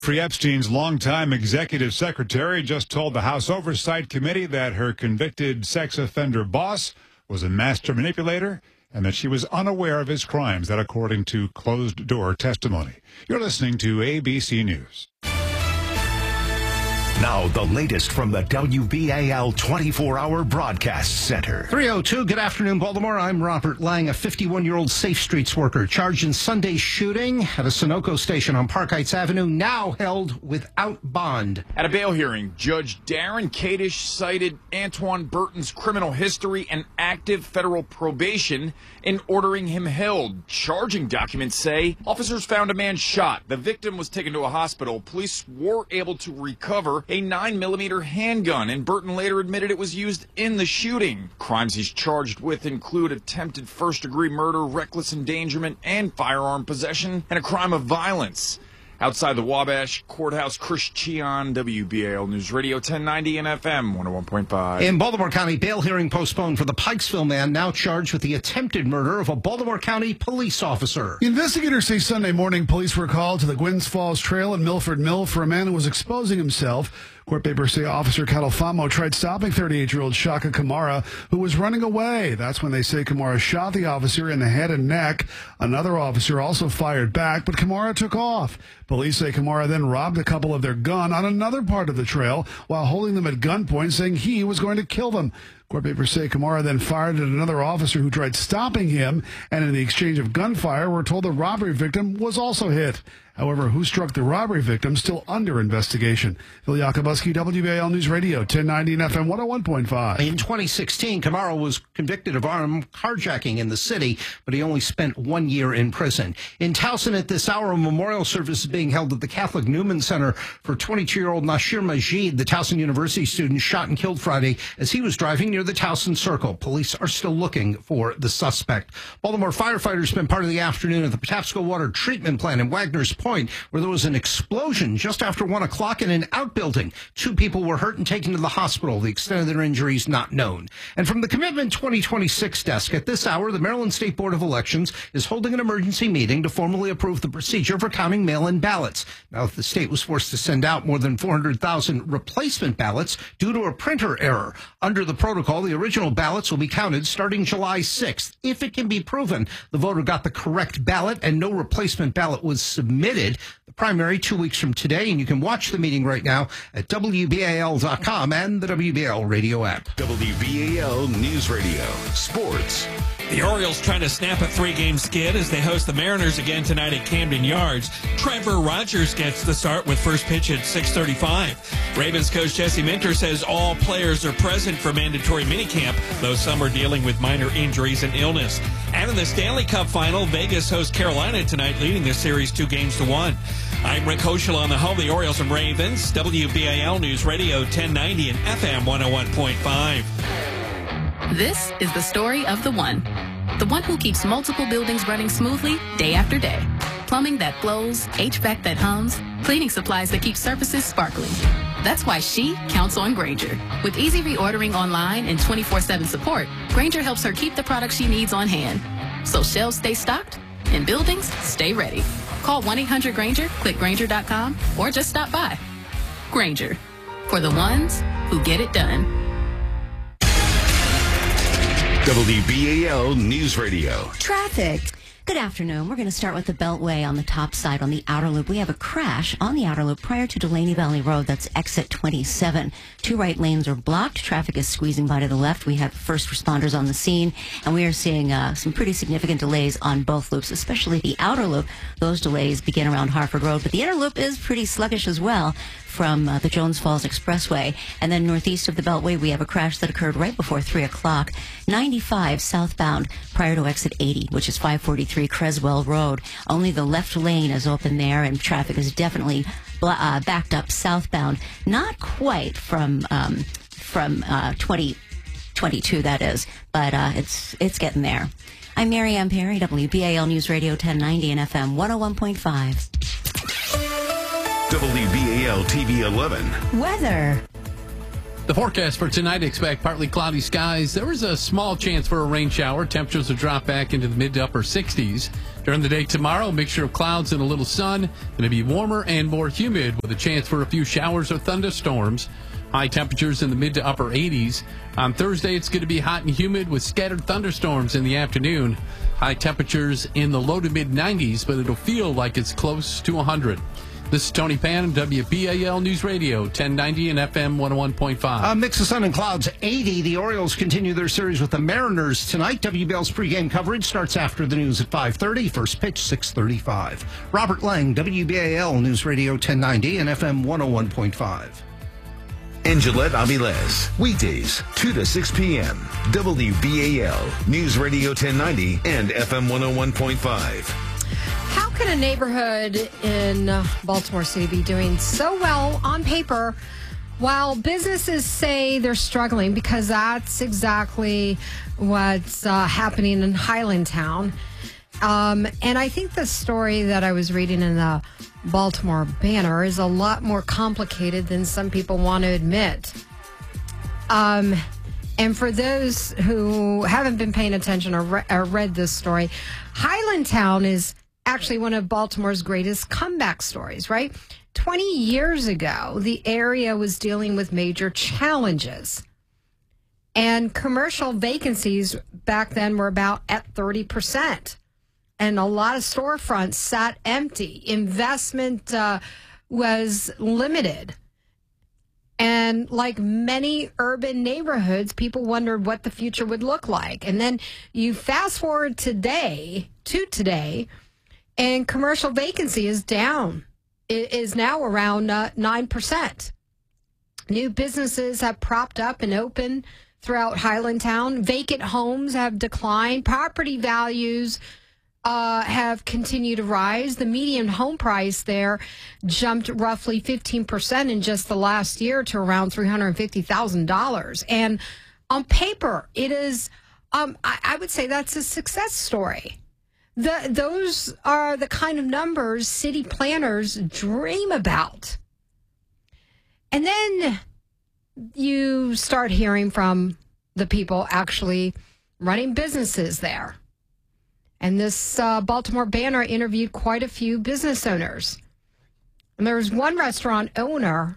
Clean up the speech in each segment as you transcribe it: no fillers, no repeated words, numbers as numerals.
Jeffrey Epstein's longtime executive secretary just told the House Oversight Committee that her convicted sex offender boss was a master manipulator and that she was unaware of his crimes, that according to closed-door testimony. You're listening to ABC News. Now, the latest from the WBAL 24-hour broadcast center. 3:02, good afternoon, Baltimore. I'm Robert Lang, a 51-year-old Safe Streets worker charged in Sunday's shooting at a Sunoco station on Park Heights Avenue, now held without bond. At a bail hearing, Judge Darren Kadish cited Antoine Burton's criminal history and active federal probation in ordering him held. Charging documents say officers found a man shot. The victim was taken to a hospital. Police were able to recover a 9mm handgun, and Burton later admitted it was used in the shooting. Crimes he's charged with include attempted first-degree murder, reckless endangerment, and firearm possession, and a crime of violence. Outside the Wabash Courthouse, Chris Cheon, WBAL News Radio 1090 and FM 101.5. In Baltimore County, bail hearing postponed for the Pikesville man now charged with the attempted murder of a Baltimore County police officer. Investigators say Sunday morning police were called to the Gwynns Falls Trail in Milford Mill for a man who was exposing himself. Court papers say Officer Catalfamo tried stopping 38-year-old Shaka Kamara, who was running away. That's when they say Kamara shot the officer in the head and neck. Another officer also fired back, but Kamara took off. Police say Kamara then robbed a couple of their gun on another part of the trail while holding them at gunpoint, saying he was going to kill them. Court papers say Kamara then fired at another officer who tried stopping him, and in the exchange of gunfire, we're told the robbery victim was also hit. However, who struck the robbery victim still under investigation. Phil Yakubuski, WBAL News Radio, 1090 and FM 101.5. In 2016, Kamara was convicted of armed carjacking in the city, but he only spent 1 year in prison. In Towson at this hour, a memorial service is being held at the Catholic Newman Center for 22-year-old Nasir Majid, the Towson University student shot and killed Friday as he was driving near the Towson Circle. Police are still looking for the suspect. Baltimore firefighters spent part of the afternoon at the Patapsco Water Treatment Plant in Wagner's Point, where there was an explosion just after 1 o'clock in an outbuilding. 2 people were hurt and taken to the hospital. The extent of their injuries not known. And from the Commitment 2026 desk, at this hour, the Maryland State Board of Elections is holding an emergency meeting to formally approve the procedure for counting mail-in ballots. Now, the state was forced to send out more than 400,000 replacement ballots due to a printer error. Under the protocol, the original ballots will be counted starting July 6th. If it can be proven the voter got the correct ballot and no replacement ballot was submitted, the primary 2 weeks from today, and you can watch the meeting right now at WBAL.com and the WBAL radio app. WBAL News Radio Sports. The Orioles trying to snap a 3-game skid as they host the Mariners again tonight at Camden Yards. Trevor Rogers gets the start with first pitch at 6:35. Ravens coach Jesse Minter says all players are present for mandatory minicamp, though some are dealing with minor injuries and illness. And in the Stanley Cup final, Vegas hosts Carolina tonight, leading the series 2-1. I'm Rick Hoschel on the home of the Orioles and Ravens, WBAL News Radio 1090 and FM 101.5. This is the story of the one who keeps multiple buildings running smoothly day after day. Plumbing that flows, HVAC that hums, cleaning supplies that keep surfaces sparkling. That's why she counts on Grainger. With easy reordering online and 24/7 support, Grainger helps her keep the products she needs on hand. So shelves stay stocked and buildings stay ready. Call 1-800-GRAINGER, click Grainger.com, or just stop by. Grainger, for the ones who get it done. WBAL News Radio. Traffic. Good afternoon. We're going to start with the Beltway on the top side on the outer loop. We have a crash on the outer loop prior to Delaney Valley Road. That's exit 27. 2 right lanes are blocked. Traffic is squeezing by to the left. We have first responders on the scene, and we are seeing some pretty significant delays on both loops, especially the outer loop. Those delays begin around Harford Road, but the inner loop is pretty sluggish as well from the Jones Falls Expressway. And then northeast of the Beltway, we have a crash that occurred right before 3 o'clock. 95 southbound prior to exit 80, which is 543 Creswell Road. Only the left lane is open there, and traffic is definitely backed up southbound. Not quite from 2022, that is, but it's getting there. I'm Mary Ann Perry, WBAL News Radio 1090 and FM 101.5. WBAL TV 11. Weather. The forecast for tonight, expect partly cloudy skies. There is a small chance for a rain shower. Temperatures will drop back into the mid to upper 60s. During the day tomorrow, a mixture of clouds and a little sun. Going to be warmer and more humid with a chance for a few showers or thunderstorms. High temperatures in the mid to upper 80s. On Thursday, it's going to be hot and humid with scattered thunderstorms in the afternoon. High temperatures in the low to mid 90s, but it'll feel like it's close to 100. This is Tony Pan, WBAL News Radio, 1090 and FM 101.5. Mix of sun and clouds, 80. The Orioles continue their series with the Mariners tonight. WBAL's pregame coverage starts after the news at 5:30. First pitch, 6:35. Robert Lang, WBAL News Radio, 1090 and FM 101.5. Angela Aviles, weekdays, 2 to 6 p.m. WBAL News Radio 1090 and FM 101.5. How can a neighborhood in Baltimore City be doing so well on paper while businesses say they're struggling? Because that's exactly what's happening in Highlandtown. And I think the story that I was reading in the Baltimore Banner is a lot more complicated than some people want to admit. And for those who haven't been paying attention or read this story, Highlandtown is actually one of Baltimore's greatest comeback stories, right? 20 years ago, the area was dealing with major challenges. And commercial vacancies back then were about at 30%. And a lot of storefronts sat empty. Investment was limited. And like many urban neighborhoods, people wondered what the future would look like. And then you fast forward to today, and commercial vacancy is down. It is now around 9%. New businesses have propped up and opened throughout Highlandtown. Vacant homes have declined. Property values have continued to rise. The median home price there jumped roughly 15% in just the last year to around $350,000. And on paper, it is, I would say that's a success story. Those are the kind of numbers city planners dream about. And then you start hearing from the people actually running businesses there. And this Baltimore Banner interviewed quite a few business owners. And there was one restaurant owner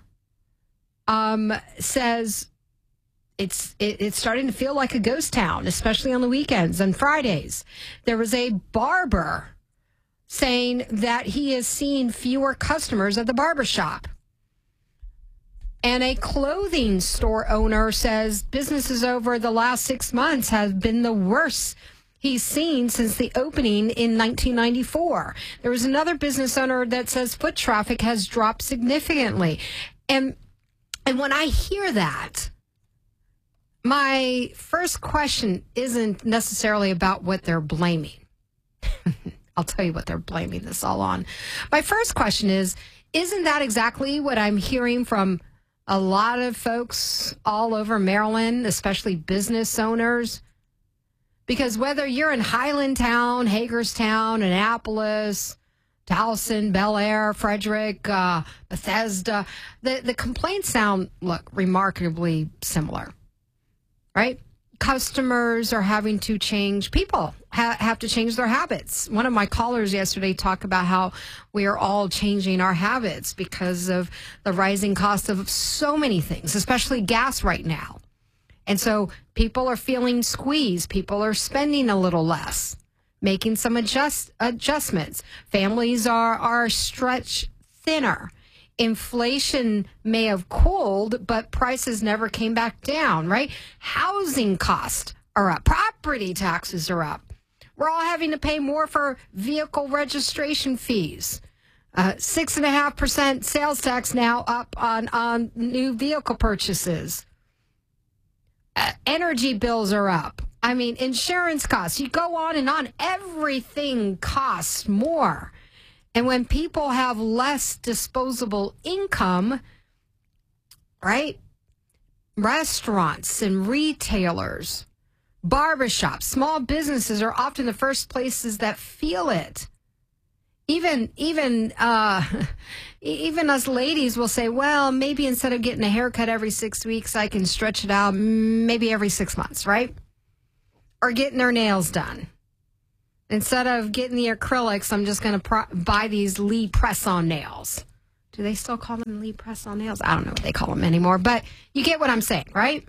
says it's starting to feel like a ghost town, especially on the weekends and Fridays. There was a barber saying that he has seen fewer customers at the barber shop. And a clothing store owner says businesses over the last 6 months have been the worst he's seen since the opening in 1994. There was another business owner that says foot traffic has dropped significantly. And when I hear that, my first question isn't necessarily about what they're blaming. I'll tell you what they're blaming this all on. My first question is, isn't that exactly what I'm hearing from a lot of folks all over Maryland, especially business owners? Because whether you're in Highlandtown, Hagerstown, Annapolis, Towson, Bel Air, Frederick, Bethesda, the complaints sound, remarkably similar, right? Customers are having to change. People have to change their habits. One of my callers yesterday talked about how we are all changing our habits because of the rising cost of so many things, especially gas right now. And so people are feeling squeezed. People are spending a little less, making some adjustments. Families are stretched thinner. Inflation may have cooled, but prices never came back down, right? Housing costs are up. Property taxes are up. We're all having to pay more for vehicle registration fees. 6.5% sales tax now up on new vehicle purchases. Energy bills are up. I mean, insurance costs. You go on and on. Everything costs more. And when people have less disposable income, right? Restaurants and retailers, barbershops, small businesses are often the first places that feel it. even us ladies will say, well, maybe instead of getting a haircut every 6 weeks, I can stretch it out maybe every 6 months, right? Or getting their nails done. Instead of getting the acrylics, I'm just going to buy these Lee press-on nails. Do they still call them Lee press-on nails? I don't know what they call them anymore, but you get what I'm saying, right?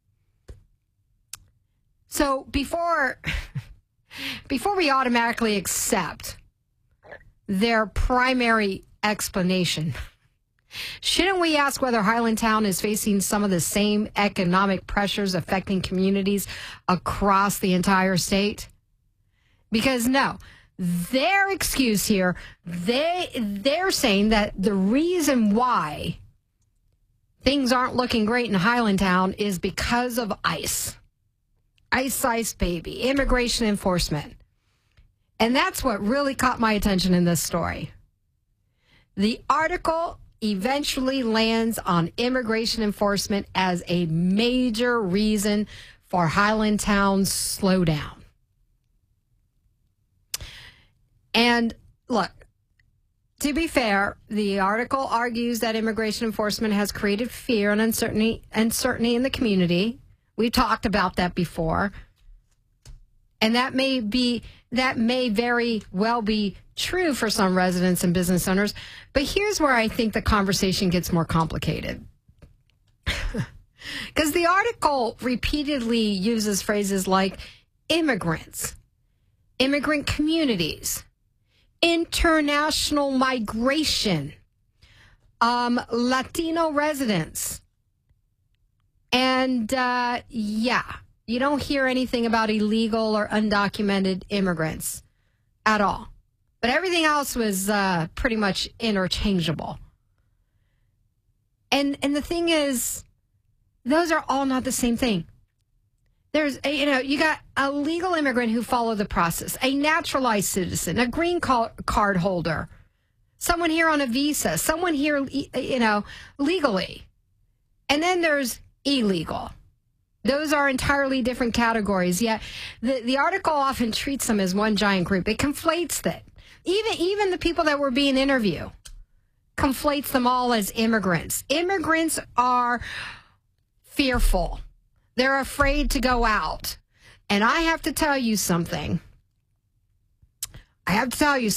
So before we automatically accept their primary explanation, shouldn't we ask whether Highlandtown is facing some of the same economic pressures affecting communities across the entire state? Because no, their excuse here, they're saying that the reason why things aren't looking great in Highlandtown is because of ICE. ICE, baby, immigration enforcement. And that's what really caught my attention in this story. The article eventually lands on immigration enforcement as a major reason for Highlandtown's slowdown. And look, to be fair, the article argues that immigration enforcement has created fear and uncertainty in the community. We've talked about that before. And that may very well be true for some residents and business owners. But here's where I think the conversation gets more complicated. Because the article repeatedly uses phrases like immigrants, immigrant communities, international migration, Latino residents. And you don't hear anything about illegal or undocumented immigrants at all. But everything else was pretty much interchangeable. And the thing is, those are all not the same thing. There's, you got a legal immigrant who followed the process, a naturalized citizen, a green card holder, someone here on a visa, someone here, legally. And then there's illegal. Those are entirely different categories. Yet the article often treats them as one giant group. It conflates that. Even the people that were being interviewed conflates them all as immigrants. Immigrants are fearful. They're afraid to go out. And I have to tell you something. I've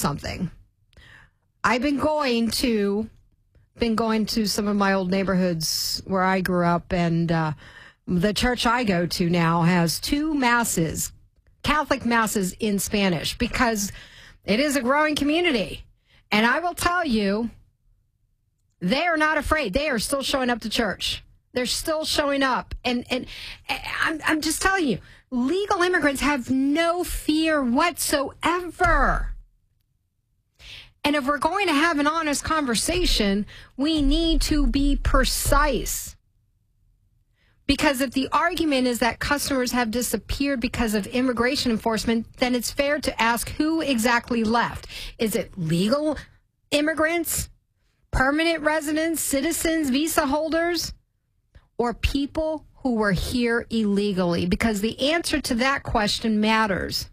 been going to some of my old neighborhoods where I grew up, and the church I go to now has 2 masses, Catholic masses in Spanish, because it is a growing community. And I will tell you, they are not afraid. They are still showing up to church. They're still showing up. And I'm just telling you, legal immigrants have no fear whatsoever. And if we're going to have an honest conversation, we need to be precise. Because if the argument is that customers have disappeared because of immigration enforcement, then it's fair to ask who exactly left. Is it legal immigrants, permanent residents, citizens, visa holders, or people who were here illegally? Because the answer to that question matters.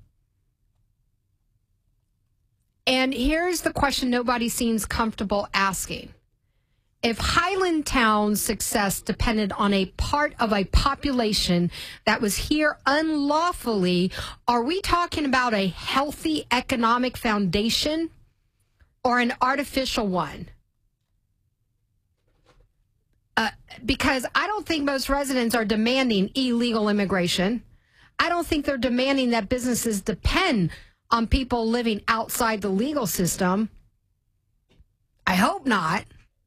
And here's the question nobody seems comfortable asking. If Highlandtown's success depended on a part of a population that was here unlawfully, are we talking about a healthy economic foundation or an artificial one? Because I don't think most residents are demanding illegal immigration. I don't think they're demanding that businesses depend on people living outside the legal system. I hope not.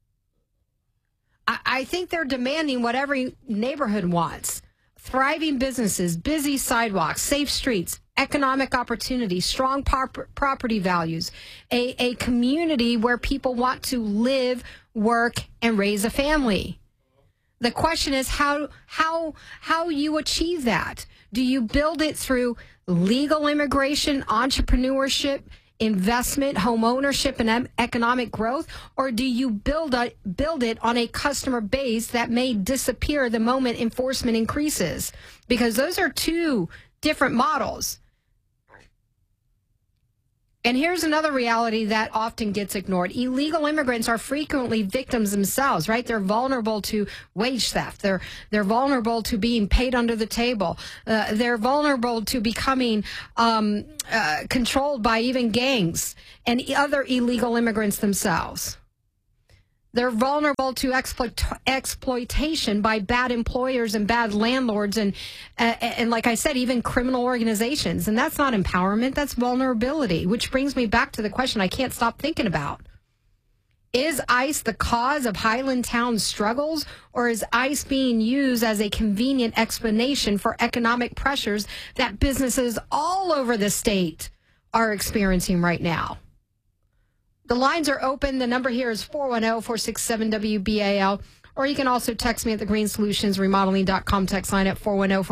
I think they're demanding what every neighborhood wants. Thriving businesses, busy sidewalks, safe streets, economic opportunity, strong property values, a community where people want to live, work, and raise a family. The question is how you achieve that. Do you build it through legal immigration, entrepreneurship, investment, home ownership, and economic growth? Or do you build it on a customer base that may disappear the moment enforcement increases? Because those are 2 different models. And here's another reality that often gets ignored. Illegal immigrants are frequently victims themselves, right? They're vulnerable to wage theft. They're vulnerable to being paid under the table. They're vulnerable to becoming controlled by even gangs and other illegal immigrants themselves. They're vulnerable to exploitation by bad employers and bad landlords and like I said, even criminal organizations. And that's not empowerment, that's vulnerability, which brings me back to the question I can't stop thinking about. Is ICE the cause of Highlandtown's struggles, or is ICE being used as a convenient explanation for economic pressures that businesses all over the state are experiencing right now? The lines are open. The number here is 410-467-WBAL. Or you can also text me at the greensolutionsremodeling.com text line at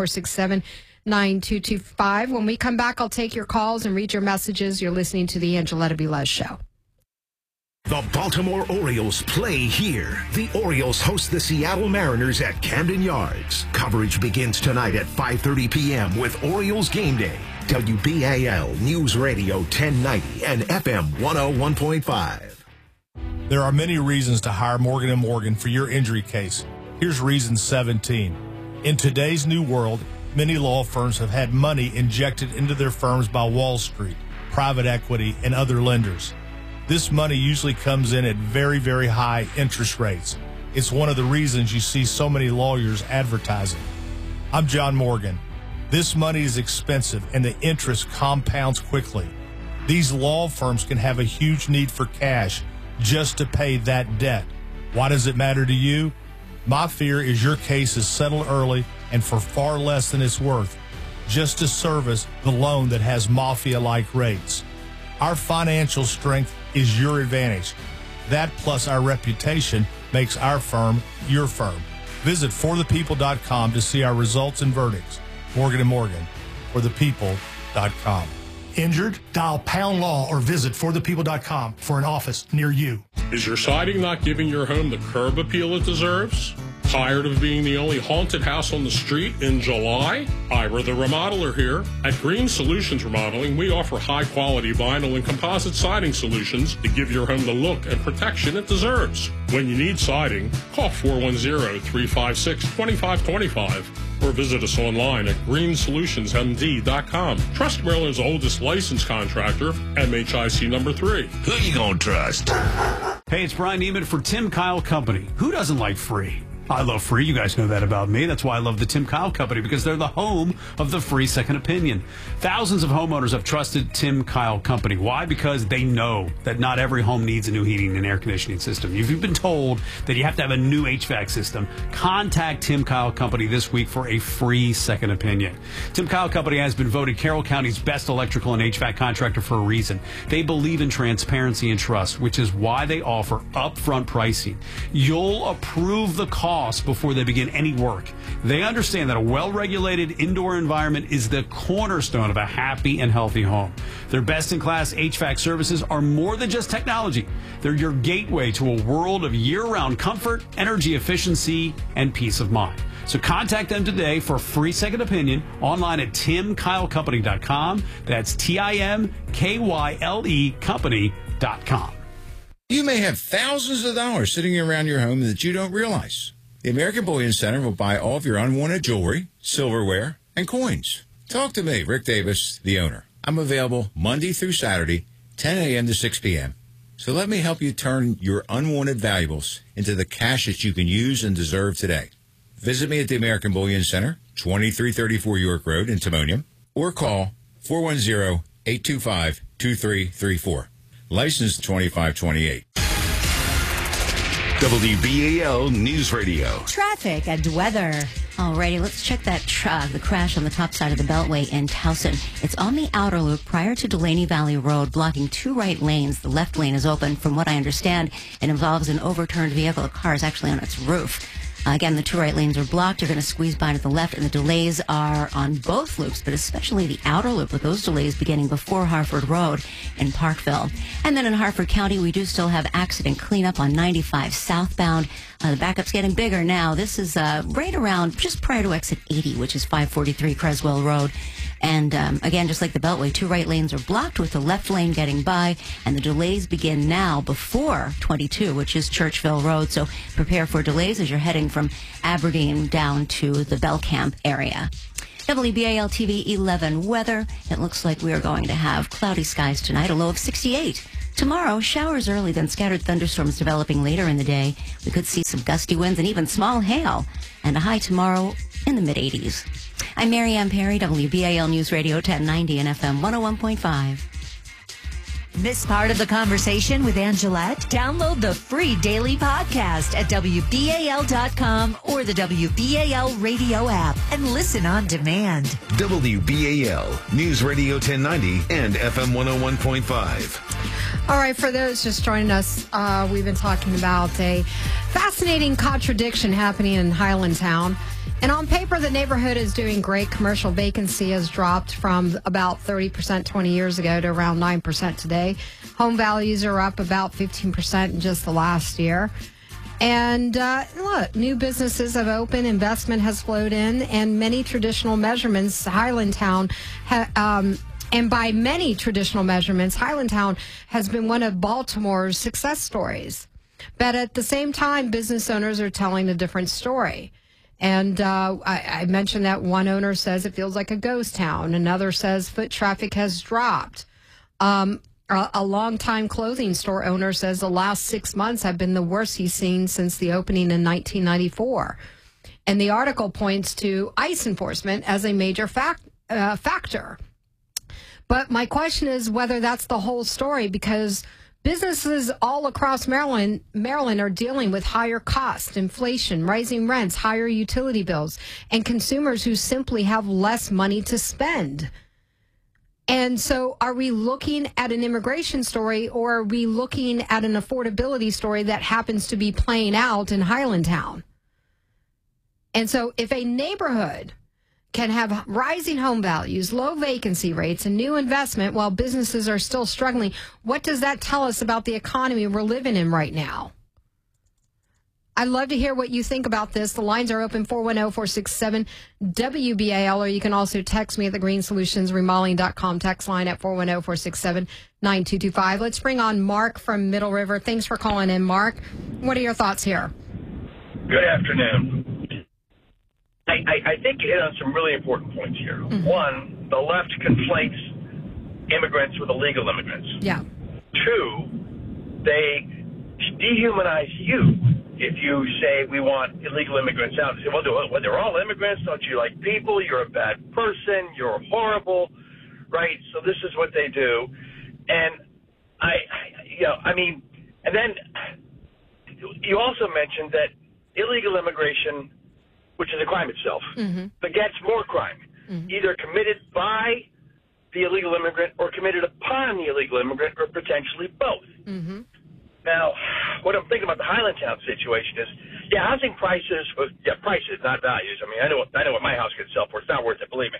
410-467-9225. When we come back, I'll take your calls and read your messages. You're listening to the Angeletta Velez Show. The Baltimore Orioles play here. The Orioles host the Seattle Mariners at Camden Yards. Coverage begins tonight at 5:30 p.m. with Orioles Game Day. WBAL News Radio 1090 and FM 101.5. There are many reasons to hire Morgan & Morgan for your injury case. Here's reason 17. In today's new world, many law firms have had money injected into their firms by Wall Street, private equity, and other lenders. This money usually comes in at very, very high interest rates. It's one of the reasons you see so many lawyers advertising. I'm John Morgan. This money is expensive and the interest compounds quickly. These law firms can have a huge need for cash just to pay that debt. Why does it matter to you? My fear is your case is settled early and for far less than it's worth, just to service the loan that has mafia-like rates. Our financial strength is your advantage. That plus our reputation makes our firm your firm. Visit forthepeople.com to see our results and verdicts. Morgan & Morgan, forthepeople.com. Injured? Dial Pound Law or visit forthepeople.com for an office near you. Is your siding not giving your home the curb appeal it deserves? Tired of being the only haunted house on the street in July? Ira the Remodeler here. At Green Solutions Remodeling, we offer high-quality vinyl and composite siding solutions to give your home the look and protection it deserves. When you need siding, call 410-356-2525 or visit us online at greensolutionsmd.com. Trust Maryland's oldest licensed contractor, MHIC number 3. Who you gonna trust? Hey, it's Brian Neiman for Tim Kyle Company. Who doesn't like free? I love free. You guys know that about me. That's why I love the Tim Kyle Company, because they're the home of the free second opinion. Thousands of homeowners have trusted Tim Kyle Company. Why? Because they know that not every home needs a new heating and air conditioning system. If you've been told that you have to have a new HVAC system, contact Tim Kyle Company this week for a free second opinion. Tim Kyle Company has been voted Carroll County's best electrical and HVAC contractor for a reason. They believe in transparency and trust, which is why they offer upfront pricing. You'll approve the cost before they begin any work. They understand that a well-regulated indoor environment is the cornerstone of a happy and healthy home. Their best-in-class HVAC services are more than just technology. They're your gateway to a world of year-round comfort, energy efficiency, and peace of mind. So contact them today for a free second opinion online at timkylecompany.com. That's TIMKYLE company.com. You may have thousands of dollars sitting around your home that you don't realize. The American Bullion Center will buy all of your unwanted jewelry, silverware, and coins. Talk to me, Rick Davis, the owner. I'm available Monday through Saturday, 10 a.m. to 6 p.m. So let me help you turn your unwanted valuables into the cash that you can use and deserve today. Visit me at the American Bullion Center, 2334 York Road in Timonium, or call 410-825-2334. License 2528. WBAL News Radio. Traffic and weather. Alrighty, let's check that the crash on the top side of the Beltway in Towson. It's on the outer loop prior to Delaney Valley Road, blocking two right lanes. The left lane is open. From what I understand, it involves an overturned vehicle. The car is actually on its roof. Again, the two right lanes are blocked. You're going to squeeze by to the left, and the delays are on both loops, but especially the outer loop, with those delays beginning before Harford Road in Parkville. And then in Harford County, we do still have accident cleanup on 95 southbound. The backup's getting bigger now. This is right around just prior to exit 80, which is 543 Creswell Road. And again, just like the Beltway, two right lanes are blocked with the left lane getting by, and the delays begin now before 22, which is Churchville Road. So prepare for delays as you're heading from Aberdeen down to the Belcamp area. WBAL TV 11 weather. It looks like we are going to have cloudy skies tonight, a low of 68. Tomorrow, showers early, then scattered thunderstorms developing later in the day. We could see some gusty winds and even small hail, and a high tomorrow in the mid-80s. I'm Mary Ann Perry, WBAL News Radio 1090 and FM 101.5. Miss part of the conversation with Angelette? Download the free daily podcast at WBAL.com or the WBAL radio app and listen on demand. WBAL News Radio 1090 and FM 101.5. All right, for those just joining us, we've been talking about a fascinating contradiction happening in Highlandtown. And on paper, the neighborhood is doing great. Commercial vacancy has dropped from about 30% 20 years ago to around 9% today. Home values are up about 15% in just the last year. And look, new businesses have opened, investment has flowed in, and many traditional measurements, Highlandtown, and by many traditional measurements, Highlandtown has been one of Baltimore's success stories. But at the same time, business owners are telling a different story. And I mentioned that one owner says it feels like a ghost town. Another says foot traffic has dropped. A longtime clothing store owner says the last 6 months have been the worst he's seen since the opening in 1994. And the article points to ICE enforcement as a major factor. But my question is whether that's the whole story, because businesses all across Maryland are dealing with higher costs, inflation, rising rents, higher utility bills, and consumers who simply have less money to spend. And so are we looking at an immigration story, or are we looking at an affordability story that happens to be playing out in Highlandtown? And so if a neighborhood can have rising home values, low vacancy rates, and new investment while businesses are still struggling, what does that tell us about the economy we're living in right now? I'd love to hear what you think about this. The lines are open, 410-467-WBAL, or you can also text me at the greensolutionsremodeling.com text line at 410-467-9225. Let's bring on Mark from Middle River. Thanks for calling in, Mark. What are your thoughts here? Good afternoon. I think you hit on some really important points here. Mm-hmm. One, the left conflates immigrants with illegal immigrants. Yeah. Two, they dehumanize you if you say we want illegal immigrants out. They say, well, they're all immigrants. Don't you like people? You're a bad person. You're horrible, right? So this is what they do. And and then you also mentioned that illegal immigration, which is a crime itself, begets more crime, either committed by the illegal immigrant or committed upon the illegal immigrant, or potentially both. Now, what I'm thinking about the Highlandtown situation is, housing prices, prices, not values. I mean, I know what my house could sell for. It's not worth it, believe me.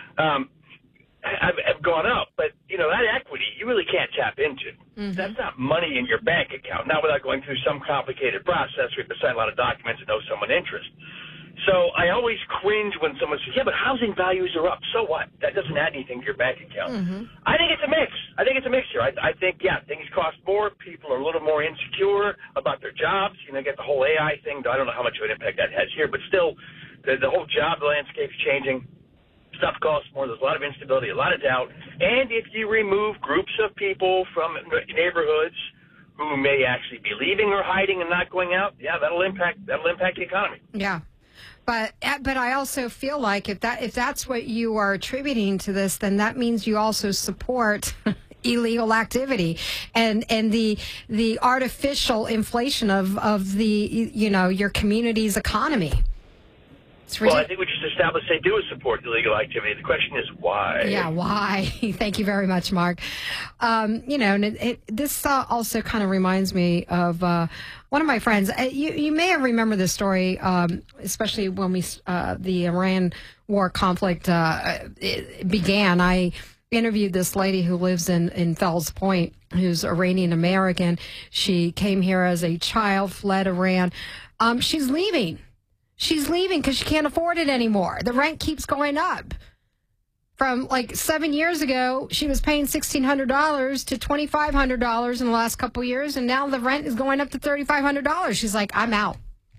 Have gone up, but that equity you really can't tap into. That's not money in your bank account, not without going through some complicated process. We have to sign a lot of documents and know someone's interest. So I always cringe when someone says, but housing values are up. So what? That doesn't add anything to your bank account. I think it's a mix. I think it's a mixture. I think, things cost more. People are a little more insecure about their jobs. Get the whole AI thing. I don't know how much of an impact that has here, but still, the whole job landscape's changing. Stuff costs more. There's a lot of instability, a lot of doubt. And if you remove groups of people from neighborhoods who may actually be leaving or hiding and not going out, that'll impact the economy. Yeah. But I also feel like if that's what you are attributing to this, then that means you also support illegal activity and the artificial inflation of the your community's economy. Well, I think we just established they do support illegal activity. The question is why. Yeah, why? Thank you very much, Mark. This also kind of reminds me of one of my friends, you may have remembered this story, especially when the Iran war conflict began. I interviewed this lady who lives in Fells Point, who's Iranian American. She came here as a child, fled Iran. She's leaving. She's leaving because she can't afford it anymore. The rent keeps going up. From like 7 years ago, she was paying $1,600 to $2,500 in the last couple of years, and now the rent is going up to $3,500. She's like, I'm out.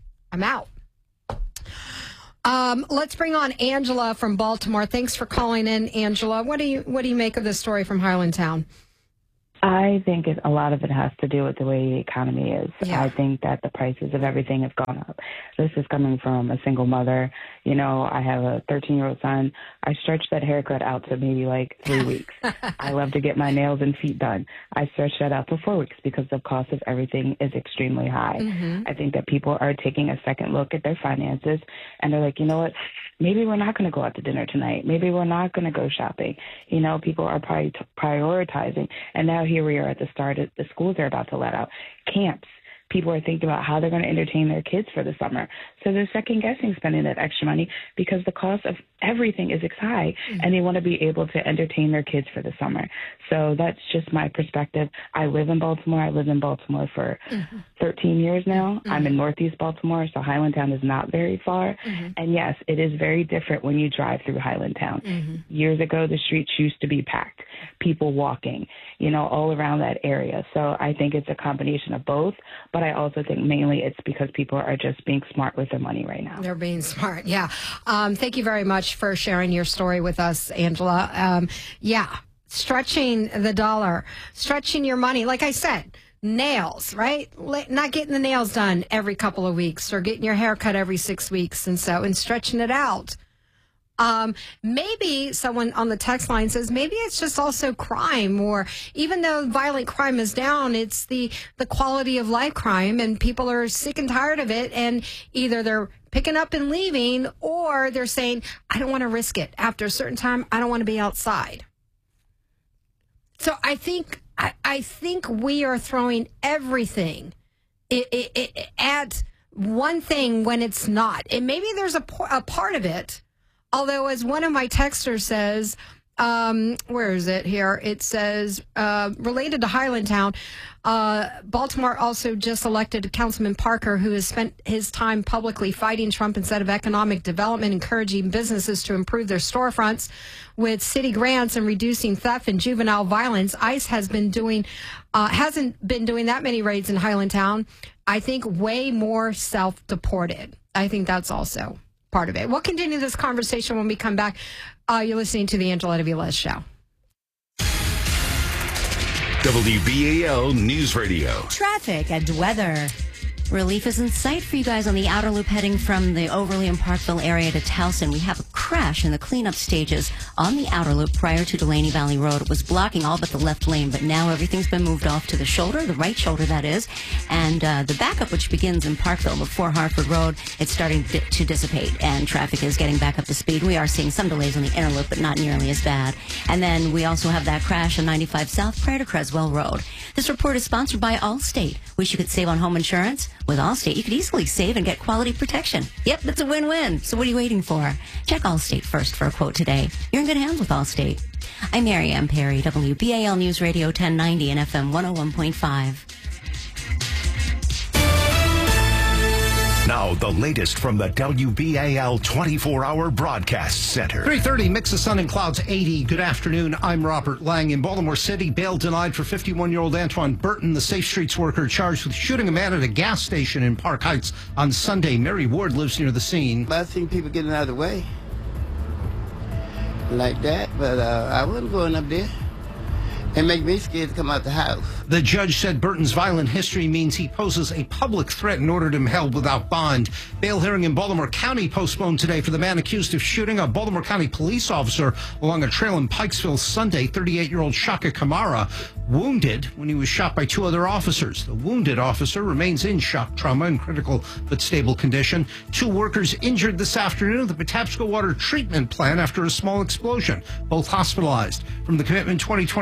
Let's bring on Angela from Baltimore. Thanks for calling in, Angela. What do you make of this story from Highlandtown? I think a lot of it has to do with the way the economy is. Yeah. I think that the prices of everything have gone up. This is coming from a single mother. You know, I have a 13-year-old son. I stretch that haircut out to maybe like 3 weeks. I love to get my nails and feet done. I stretch that out to 4 weeks because the cost of everything is extremely high. Mm-hmm. I think that people are taking a second look at their finances, and they're like, you know what? Maybe we're not going to go out to dinner tonight. Maybe we're not going to go shopping. You know, people are prioritizing. And now here we are at the start of the schools are about to let out. Camps. People are thinking about how they're going to entertain their kids for the summer. So they're second-guessing spending that extra money because the cost of everything is high, and they want to be able to entertain their kids for the summer. So that's just my perspective. I live in Baltimore. I lived in Baltimore for 13 years now. I'm in Northeast Baltimore, so Highlandtown is not very far. And, yes, it is very different when you drive through Highlandtown. Years ago, the streets used to be packed, people walking, you know, all around that area. So I think it's a combination of both, but I also think mainly it's because people are just being smart with their money right now. They're being smart, yeah. Thank you very much for sharing your story with us, Angela. Stretching the dollar, stretching your money. Like I said, nails, right? Not getting the nails done every couple of weeks or getting your hair cut every 6 weeks and stretching it out. Maybe someone on the text line says maybe it's just also crime, or even though violent crime is down, it's the quality of life crime, and people are sick and tired of it, and either they're picking up and leaving, or they're saying, I don't want to risk it. After a certain time, I don't want to be outside. So I think we are throwing everything at one thing when it's not. And maybe there's a part of it. Although, as one of my texters says, where is it here? It says, related to Highlandtown, Baltimore also just elected Councilman Parker, who has spent his time publicly fighting Trump instead of economic development, encouraging businesses to improve their storefronts with city grants and reducing theft and juvenile violence. ICE hasn't been doing that many raids in Highlandtown. I think way more self-deported. I think that's also part of it. We'll continue this conversation when we come back. You're listening to the Angela Velez Show. WBAL News Radio. Traffic and weather. Relief is in sight for you guys on the outer loop heading from the Overly and Parkville area to Towson. We have a crash in the cleanup stages on the outer loop prior to Delaney Valley Road. It was blocking all but the left lane, but now everything's been moved off to the shoulder, the right shoulder that is, and the backup, which begins in Parkville before Hartford Road, it's starting to dissipate, and traffic is getting back up to speed. We are seeing some delays on the inner loop, but not nearly as bad. And then we also have that crash on 95 South prior to Creswell Road. This report is sponsored by Allstate. Wish you could save on home insurance? With Allstate, you could easily save and get quality protection. Yep, it's a win-win. So what are you waiting for? Check Allstate first for a quote today. You're in good hands with Allstate. I'm Mary Ann Perry, WBAL News Radio 1090 and FM 101.5. Now, the latest from the WBAL 24-hour broadcast center. 3:30, mix of sun and clouds, 80. Good afternoon. I'm Robert Lang. In Baltimore City, bail denied for 51-year-old Antoine Burton, the Safe Streets worker charged with shooting a man at a gas station in Park Heights on Sunday. Mary Ward lives near the scene. I've seen people getting out of the way like that, but I wasn't going up there. It make me scared to come out the house. The judge said Burton's violent history means he poses a public threat and ordered him held without bond. Bail hearing in Baltimore County postponed today for the man accused of shooting a Baltimore County police officer along a trail in Pikesville Sunday. 38-year-old Shaka Kamara wounded when he was shot by two other officers. The wounded officer remains in shock trauma and critical but stable condition. Two workers injured this afternoon at the Patapsco Water Treatment Plant after a small explosion, both hospitalized. From the Commitment 2026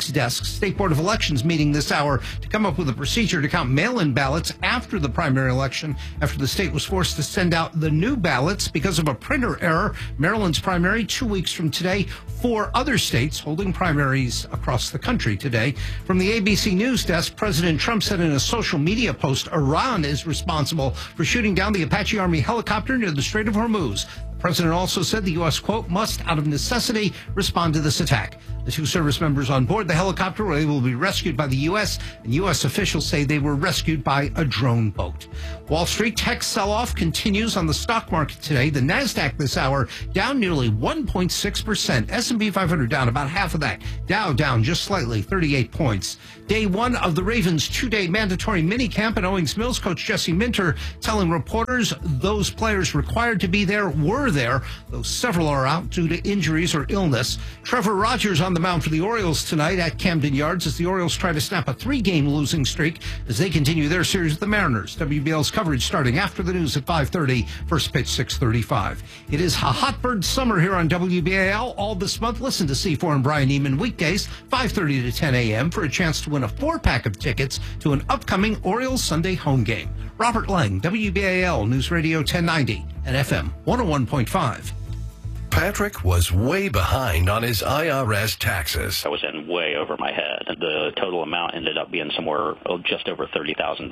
Clerk's desk. State Board of Elections meeting this hour to come up with a procedure to count mail-in ballots after the primary election, after the state was forced to send out the new ballots because of a printer error. Maryland's primary 2 weeks from today. 4 other states holding primaries across the country today. From the ABC News desk, President Trump said in a social media post, Iran is responsible for shooting down the Apache Army helicopter near the Strait of Hormuz. The president also said the U.S., quote, must, out of necessity, respond to this attack. The 2 service members on board the helicopter were able to be rescued by the U.S., and U.S. officials say they were rescued by a drone boat. Wall Street tech sell-off continues on the stock market today. The NASDAQ this hour down nearly 1.6%. S&P 500 down about half of that. Dow down just slightly, 38 points. Day 1 of the Ravens' 2-day mandatory minicamp, and Owings Mills coach Jesse Minter telling reporters those players required to be there were there, though several are out due to injuries or illness. Trevor Rogers on the mound for the Orioles tonight at Camden Yards as the Orioles try to snap a 3-game losing streak as they continue their series with the Mariners. WBL's coverage starting after the news at 5:30. First pitch 6:35. It is a hot bird summer here on WBAL all this month. Listen to C4 and Brian Neiman weekdays 5:30 to 10 a.m. for a chance to win a 4-pack of tickets to an upcoming Orioles Sunday home game. Robert Lang, WBAL News Radio 1090 and FM 101.5. Patrick was way behind on his IRS taxes. I was in way over my head. The total amount ended up being somewhere just over $30,000.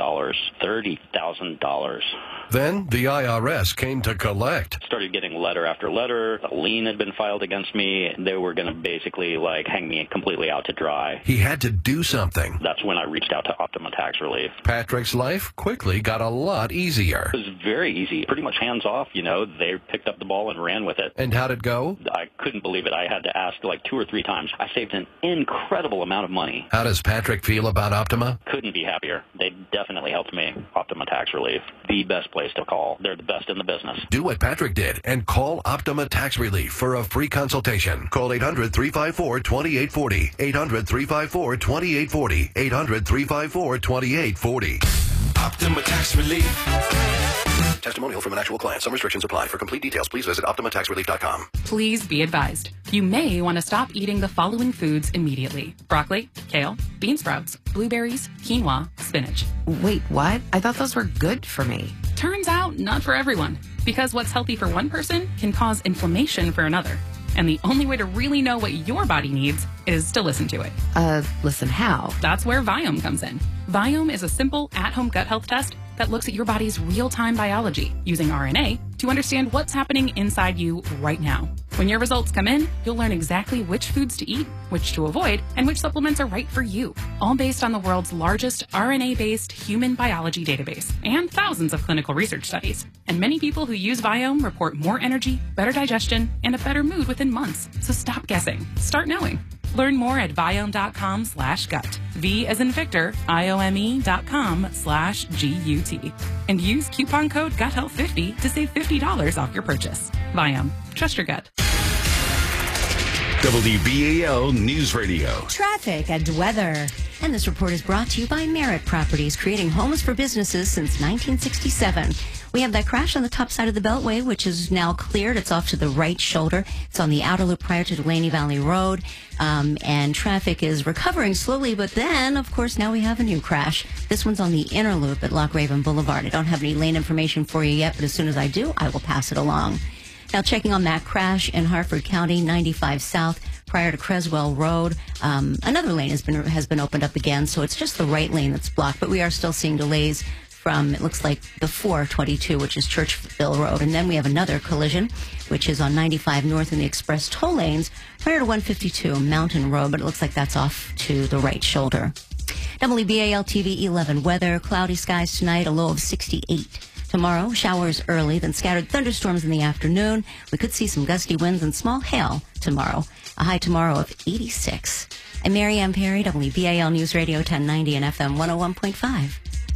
$30,000. Then the IRS came to collect. Started getting letter after letter. A lien had been filed against me. They were going to basically hang me completely out to dry. He had to do something. That's when I reached out to Optima Tax Relief. Patrick's life quickly got a lot easier. It was very easy. Pretty much hands off. They picked up the ball and ran with it. And how did it go? I couldn't believe it. I had to ask 2 or 3 times. I saved an incredible amount of money. How does Patrick feel about Optima? Couldn't be happier. They definitely helped me. Optima Tax Relief. The best place to call. They're the best in the business. Do what Patrick did and call Optima Tax Relief for a free consultation. Call 800-354-2840. 800-354-2840. 800-354-2840. Optima Tax Relief. Testimonial from an actual client. Some restrictions apply. For complete details, please visit OptimaTaxRelief.com. Please be advised. You may want to stop eating the following foods immediately. Broccoli, kale, bean sprouts, blueberries, quinoa, spinach. Wait, what? I thought those were good for me. Turns out, not for everyone. Because what's healthy for one person can cause inflammation for another. And the only way to really know what your body needs is to listen to it. Listen how? That's where Viome comes in. Viome is a simple at-home gut health test that looks at your body's real-time biology using RNA to understand what's happening inside you right now. When your results come in, you'll learn exactly which foods to eat, which to avoid, and which supplements are right for you, all based on the world's largest RNA-based human biology database and thousands of clinical research studies. And many people who use Viome report more energy, better digestion, and a better mood within months. So stop guessing. Start knowing. Learn more at Viome.com/gut. V as in Victor, IOME.com/GUT. And use coupon code GUTHEALTH50 to save $50 off your purchase. Viome. Trust your gut. WBAL News Radio. Traffic and weather. And this report is brought to you by Merritt Properties, creating homes for businesses since 1967. We have that crash on the top side of the Beltway, which is now cleared. It's off to the right shoulder. It's on the outer loop prior to Delaney Valley Road. And traffic is recovering slowly. But then, of course, now we have a new crash. This one's on the inner loop at Loch Raven Boulevard. I don't have any lane information for you yet, but as soon as I do, I will pass it along. Now, checking on that crash in Harford County, 95 South, prior to Creswell Road. Another lane has been opened up again, so it's just the right lane that's blocked. But we are still seeing delays from, it looks like, the 422, which is Churchville Road. And then we have another collision, which is on 95 North in the express toll lanes, prior to 152 Mountain Road, but it looks like that's off to the right shoulder. WBAL TV 11 weather, cloudy skies tonight, a low of 68. Tomorrow, showers early, then scattered thunderstorms in the afternoon. We could see some gusty winds and small hail tomorrow. A high tomorrow of 86. I'm Mary Ann Perry, WBAL News Radio 1090 and FM 101.5.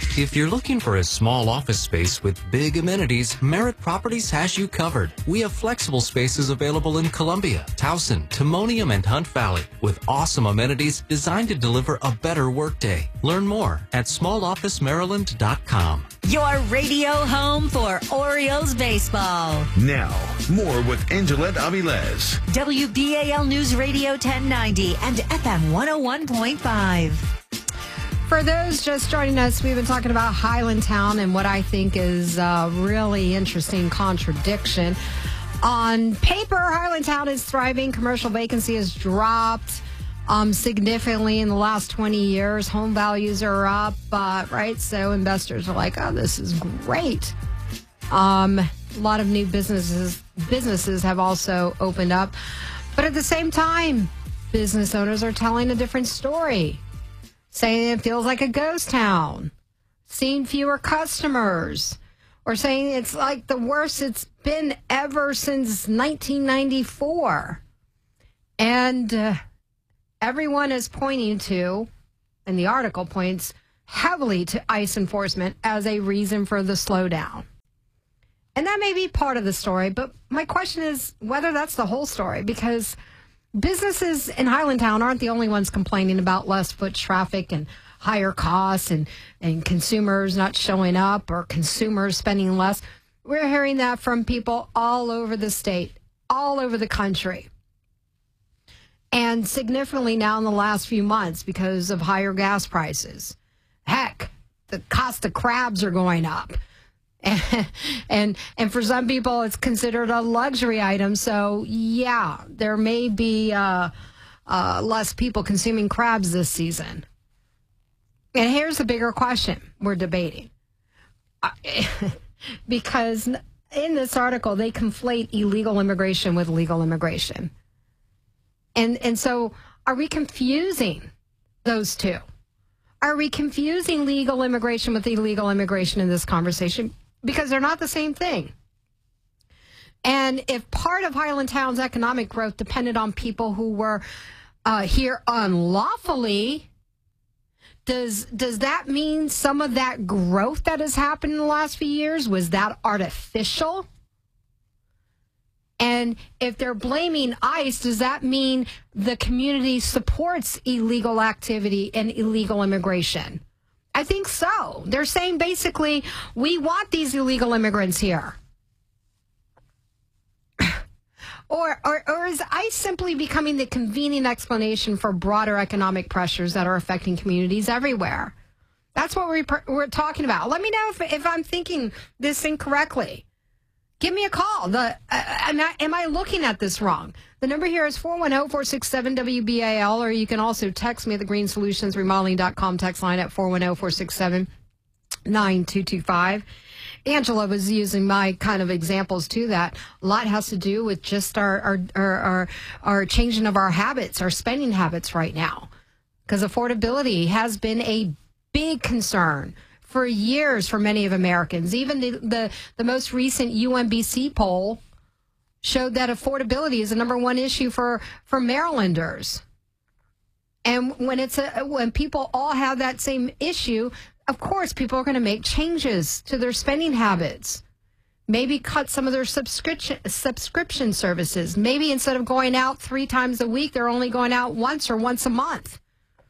If you're looking for a small office space with big amenities, Merritt Properties has you covered. We have flexible spaces available in Columbia, Towson, Timonium, and Hunt Valley with awesome amenities designed to deliver a better workday. Learn more at smallofficemaryland.com. Your radio home for Orioles baseball. Now, more with Angelette Avilés. WBAL News Radio 1090 and FM 101.5. For those just joining us, we've been talking about Highlandtown and what I think is a really interesting contradiction. On paper, Highlandtown is thriving. Commercial vacancy has dropped significantly in the last 20 years. Home values are up, right? So investors are like, oh, this is great. A lot of new businesses have also opened up. But at the same time, business owners are telling a different story, saying it feels like a ghost town, seeing fewer customers, or saying it's like the worst it's been ever since 1994. And everyone is pointing to, and the article points heavily to ICE enforcement as a reason for the slowdown. And that may be part of the story, but my question is whether that's the whole story, because businesses in Highlandtown aren't the only ones complaining about less foot traffic and higher costs and consumers not showing up or consumers spending less. We're hearing that from people all over the state, all over the country. And significantly now in the last few months because of higher gas prices. Heck, the cost of crabs are going up. And for some people, it's considered a luxury item. So, yeah, there may be less people consuming crabs this season. And here's the bigger question we're debating. Because in this article, they conflate illegal immigration with legal immigration. And so are we confusing those two? Are we confusing legal immigration with illegal immigration in this conversation? Because they're not the same thing. And if part of Highlandtown's economic growth depended on people who were here unlawfully, does that mean some of that growth that has happened in the last few years, was that artificial? And if they're blaming ICE, does that mean the community supports illegal activity and illegal immigration? I think so. They're saying basically, we want these illegal immigrants here. Or is ICE simply becoming the convenient explanation for broader economic pressures that are affecting communities everywhere? That's what we're talking about. Let me know if I'm thinking this incorrectly. Give me a call. Am I looking at this wrong? The number here is 410-467-WBAL, or you can also text me at the greensolutionsremodeling.com text line at 410-467-9225. Angela was using my kind of examples to that. A lot has to do with just our changing of our habits, our spending habits right now, because affordability has been a big concern for years for many of Americans. Even the most recent UMBC poll showed that affordability is the number one issue for Marylanders. And when people all have that same issue, of course, people are going to make changes to their spending habits. Maybe cut some of their subscription services. Maybe instead of going out 3 times a week, they're only going out once or once a month.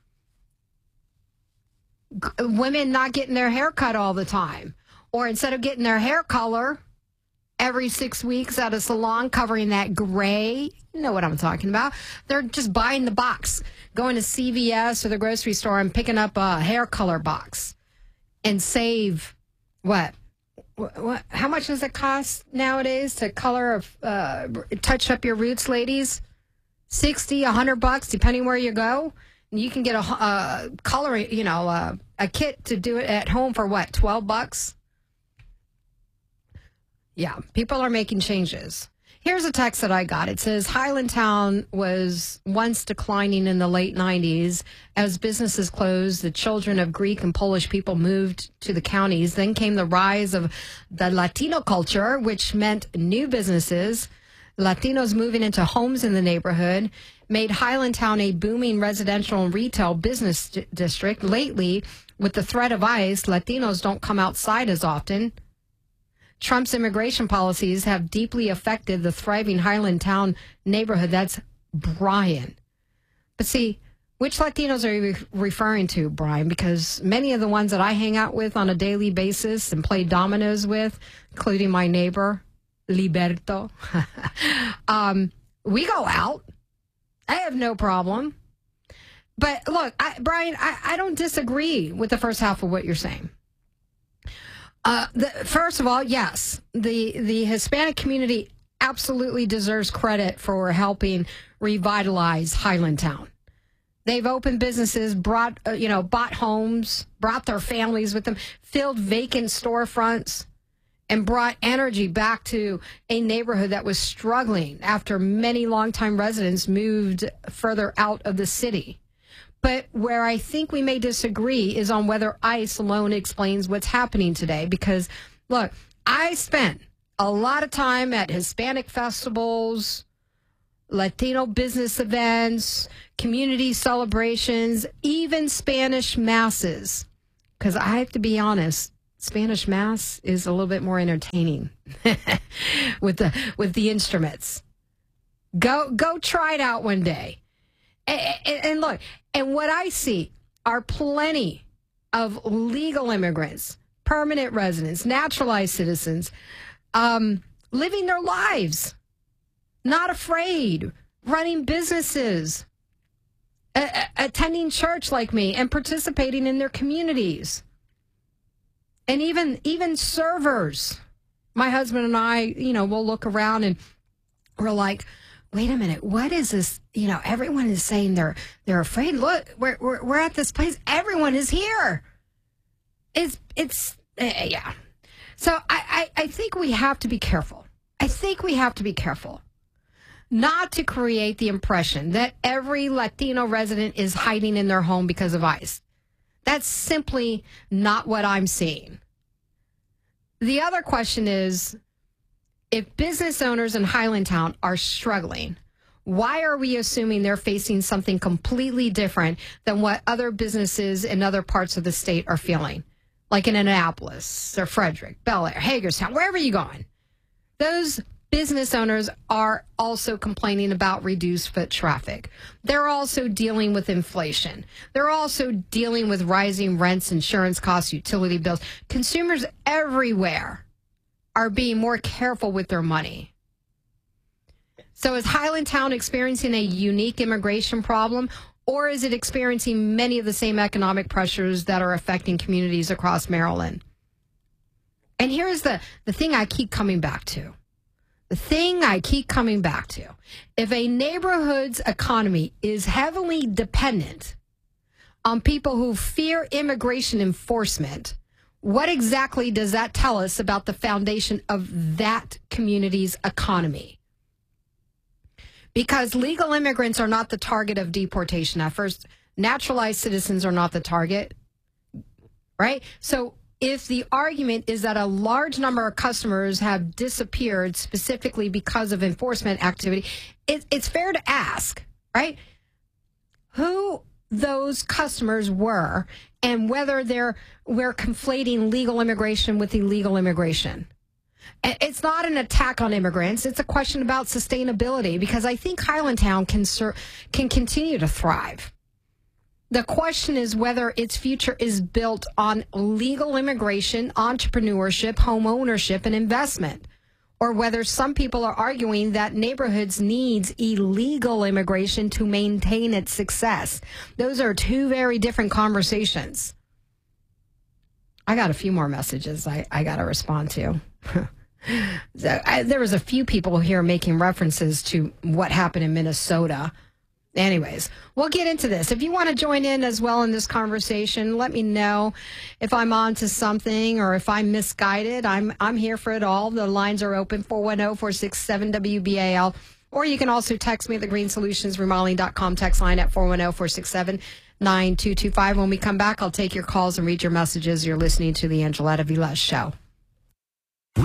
Women not getting their hair cut all the time. Or instead of getting their hair color every 6 weeks at a salon, covering that gray, you know what I'm talking about. They're just buying the box, going to CVS or the grocery store and picking up a hair color box and save what? How much does it cost nowadays to color touch up your roots, ladies? $60, $100, depending where you go. And you can get a coloring, a kit to do it at home for what, $12? Yeah, people are making changes. Here's a text that I got. It says, Highlandtown was once declining in the late 90s. As businesses closed, the children of Greek and Polish people moved to the counties. Then came the rise of the Latino culture, which meant new businesses. Latinos moving into homes in the neighborhood made Highlandtown a booming residential and retail business district. Lately, with the threat of ICE, Latinos don't come outside as often. Trump's immigration policies have deeply affected the thriving Highlandtown neighborhood. That's Brian. But see, which Latinos are you referring to, Brian? Because many of the ones that I hang out with on a daily basis and play dominoes with, including my neighbor, Liberto, we go out. I have no problem. But look, Brian, I don't disagree with the first half of what you're saying. First of all, yes, the Hispanic community absolutely deserves credit for helping revitalize Highlandtown. They've opened businesses, bought homes, brought their families with them, filled vacant storefronts, and brought energy back to a neighborhood that was struggling after many longtime residents moved further out of the city. But where I think we may disagree is on whether ICE alone explains what's happening today. Because, look, I spent a lot of time at Hispanic festivals, Latino business events, community celebrations, even Spanish masses. Because I have to be honest, Spanish Mass is a little bit more entertaining with the instruments. Go try it out one day. And look, and what I see are plenty of legal immigrants, permanent residents, naturalized citizens, living their lives, not afraid, running businesses, attending church like me, and participating in their communities. And even servers. My husband and I, we'll look around and we're like, wait a minute, what is this? Everyone is saying they're afraid. Look, we're at this place. Everyone is here. Yeah. So I think we have to be careful. I think we have to be careful not to create the impression that every Latino resident is hiding in their home because of ICE. That's simply not what I'm seeing. The other question is, if business owners in Highlandtown are struggling, why are we assuming they're facing something completely different than what other businesses in other parts of the state are feeling? Like in Annapolis or Frederick, Bel Air, Hagerstown, wherever you're going. Those business owners are also complaining about reduced foot traffic. They're also dealing with inflation. They're also dealing with rising rents, insurance costs, utility bills. Consumers everywhere are being more careful with their money. So is Highlandtown experiencing a unique immigration problem, or is it experiencing many of the same economic pressures that are affecting communities across Maryland? And here's the thing I keep coming back to. If a neighborhood's economy is heavily dependent on people who fear immigration enforcement, what exactly does that tell us about the foundation of that community's economy? Because legal immigrants are not the target of deportation at first. Naturalized citizens are not the target, right? So if the argument is that a large number of customers have disappeared specifically because of enforcement activity, it's fair to ask, right, who those customers were and whether we're conflating legal immigration with illegal immigration. It's not an attack on immigrants. It's a question about sustainability, because I think Highlandtown can continue to thrive. The question is whether its future is built on legal immigration, entrepreneurship, home ownership, and investment, or whether some people are arguing that neighborhoods needs illegal immigration to maintain its success. Those are two very different conversations. I got a few more messages I got to respond to. There was a few people here making references to what happened in Minnesota. Anyways, we'll get into this. If you want to join in as well in this conversation, let me know if I'm on to something or if I'm misguided. I'm here for it all. The lines are open, 410-467-WBAL. Or you can also text me at the greensolutionsremodeling.com text line at 410-467-9225. When we come back, I'll take your calls and read your messages. You're listening to the Angeletta Villas Show. We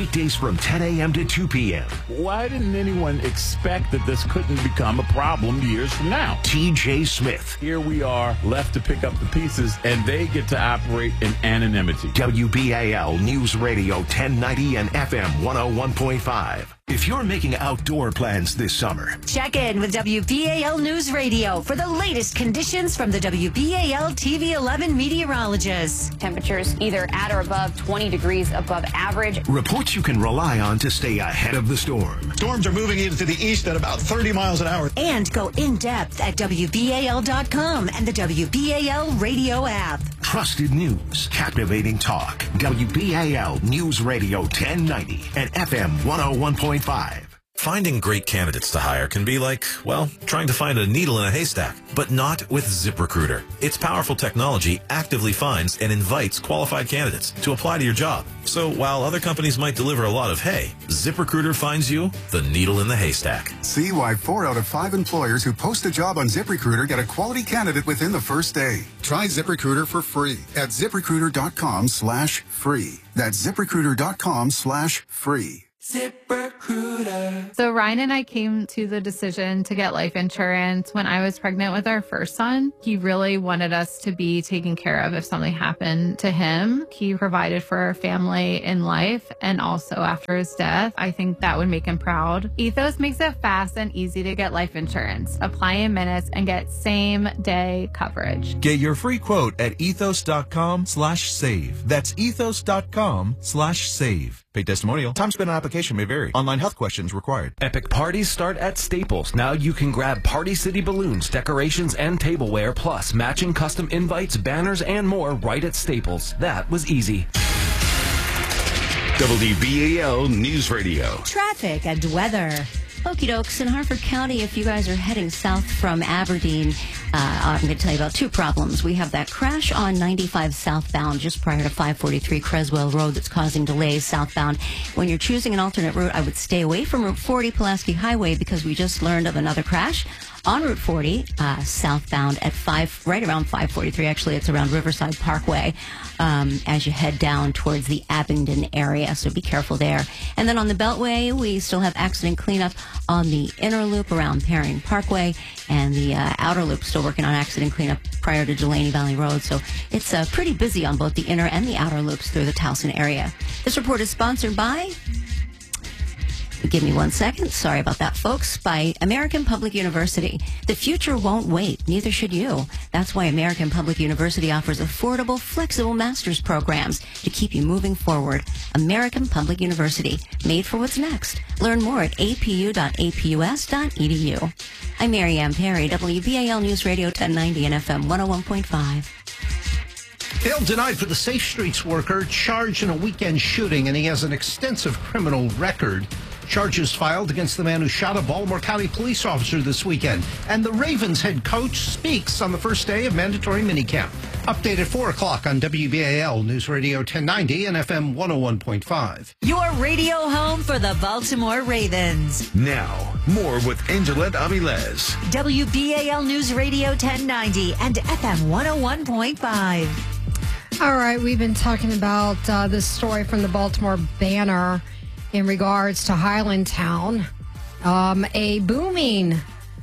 weekdays from 10 a.m. to 2 p.m. Why didn't anyone expect that this couldn't become a problem years from now? TJ Smith. Here we are, left to pick up the pieces, and they get to operate in anonymity. WBAL News Radio 1090 and FM 101.5. If you're making outdoor plans this summer, check in with WBAL News Radio for the latest conditions from the WBAL TV 11 meteorologists. Temperatures either at or above 20 degrees above average. Reports you can rely on to stay ahead of the storm. Storms are moving into the east at about 30 miles an hour. And go in depth at WBAL.com and the WBAL radio app. Trusted news, captivating talk. WBAL News Radio 1090 and FM 101.5. Finding great candidates to hire can be like, well, trying to find a needle in a haystack, but not with ZipRecruiter. Its powerful technology actively finds and invites qualified candidates to apply to your job. So while other companies might deliver a lot of hay, ZipRecruiter finds you the needle in the haystack. See why 4 out of 5 employers who post a job on ZipRecruiter get a quality candidate within the first day. Try ZipRecruiter for free at ZipRecruiter.com/free. That's ZipRecruiter.com/free. ZipRecruiter. So Ryan and I came to the decision to get life insurance when I was pregnant with our first son. He really wanted us to be taken care of if something happened to him. He provided for our family in life and also after his death. I think that would make him proud. Ethos makes it fast and easy to get life insurance. Apply in minutes and get same day coverage. Get your free quote at ethos.com/save. That's ethos.com/save. Paid testimonial. Time spent on application may vary. Online health questions required. Epic parties start at Staples. Now you can grab Party City balloons, decorations, and tableware, plus matching custom invites, banners, and more right at Staples. That was easy. WBAL News Radio. Traffic and weather. Okie dokes in Harford County, if you guys are heading south from Aberdeen, I'm going to tell you about two problems. We have that crash on 95 southbound just prior to 543 Creswell Road that's causing delays southbound. When you're choosing an alternate route, I would stay away from Route 40 Pulaski Highway because we just learned of another crash on Route 40 southbound at right around 543. Actually, it's around Riverside Parkway as you head down towards the Abingdon area. So be careful there. And then on the Beltway, we still have accident cleanup on the inner loop around Perrin Parkway, and the outer loop still working on accident cleanup prior to Delaney Valley Road. So it's pretty busy on both the inner and the outer loops through the Towson area. This report is sponsored by... Give me 1 second. Sorry about that, folks. By American Public University. The future won't wait. Neither should you. That's why American Public University offers affordable, flexible master's programs to keep you moving forward. American Public University. Made for what's next. Learn more at apu.apus.edu. I'm Mary Ann Perry, WBAL News Radio 1090 and FM 101.5. Bail denied for the Safe Streets worker charged in a weekend shooting, and he has an extensive criminal record. Charges filed against the man who shot a Baltimore County police officer this weekend. And the Ravens head coach speaks on the first day of mandatory minicamp. Update at 4 o'clock on WBAL News Radio 1090 and FM 101.5. Your radio home for the Baltimore Ravens. Now, more with Angelette Avilés. WBAL News Radio 1090 and FM 101.5. All right, we've been talking about this story from the Baltimore Banner in regards to Highlandtown, a booming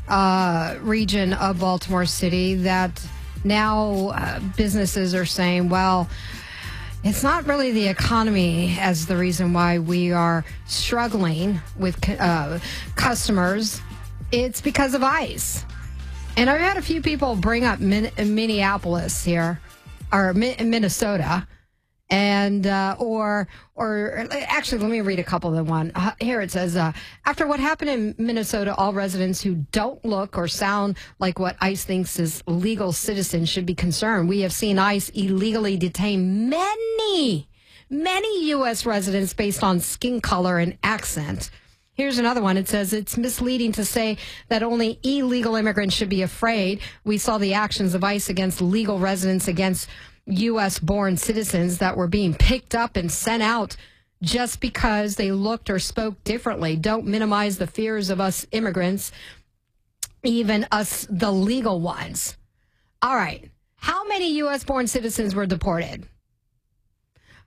region of Baltimore City that now businesses are saying, well, it's not really the economy as the reason why we are struggling with customers. It's because of ICE. And I've had a few people bring up Minneapolis here, or Minnesota. And, or actually, let me read a couple of them. One here, it says, after what happened in Minnesota, all residents who don't look or sound like what ICE thinks is legal citizens should be concerned. We have seen ICE illegally detain many U.S. residents based on skin color and accent. Here's another one. It says it's misleading to say that only illegal immigrants should be afraid. We saw the actions of ICE against legal residents, against U.S.-born citizens that were being picked up and sent out just because they looked or spoke differently. Don't minimize the fears of us immigrants, even us, the legal ones. All right. How many U.S.-born citizens were deported?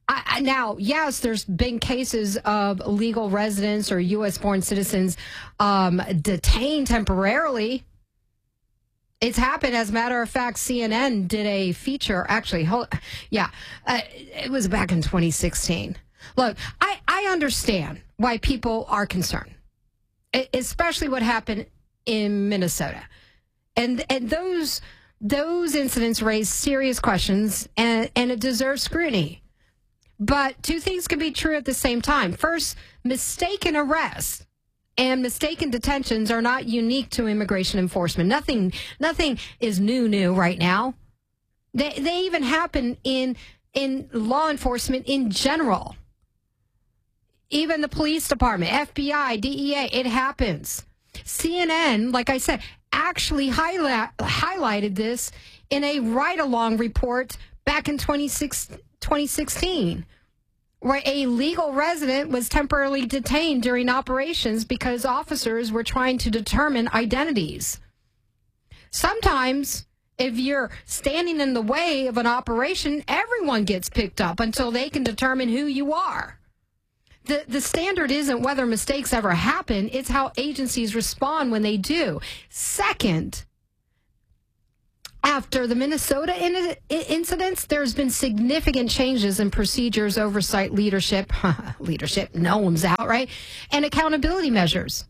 Now, yes, there's been cases of illegal residents or U.S.-born citizens detained temporarily. It's happened. As a matter of fact, CNN did a feature. Actually, it was back in 2016. Look, I understand why people are concerned, especially what happened in Minnesota. And those incidents raise serious questions, and it deserves scrutiny. But two things can be true at the same time. First, mistaken arrests and mistaken detentions are not unique to immigration enforcement. Nothing is new right now. They even happen in law enforcement in general. Even the police department, FBI, DEA, it happens. CNN, like I said, actually highlighted this in a ride-along report back in 2016, where a legal resident was temporarily detained during operations because officers were trying to determine identities. Sometimes, if you're standing in the way of an operation, everyone gets picked up until they can determine who you are. The standard isn't whether mistakes ever happen, it's how agencies respond when they do. Second, after the Minnesota incidents, there's been significant changes in procedures, oversight, leadership, Noam's out, right? And accountability measures.